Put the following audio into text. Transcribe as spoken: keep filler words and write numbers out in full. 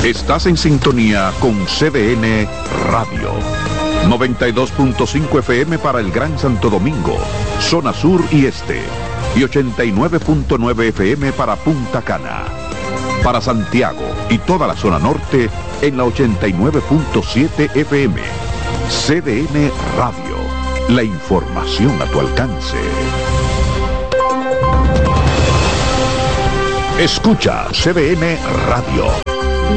Estás en sintonía con C D N Radio. noventa y dos punto cinco F M para el Gran Santo Domingo, zona sur y este. Y ochenta y nueve punto nueve F M para Punta Cana. Para Santiago y toda la zona norte en la ochenta y nueve punto siete F M. C D N Radio. La información a tu alcance. Escucha C D N Radio.